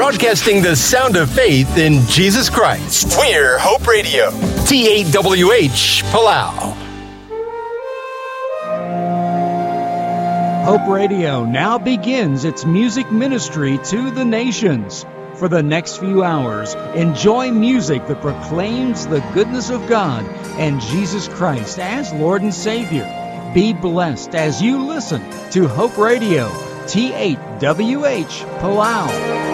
broadcasting the sound of faith in Jesus Christ. We're Hope Radio, T8WH, Palau. Hope Radio now begins its music ministry to the nations. For the next few hours, enjoy music that proclaims the goodness of God and Jesus Christ as Lord and Savior. Be blessed as you listen to Hope Radio, T8WH, Palau.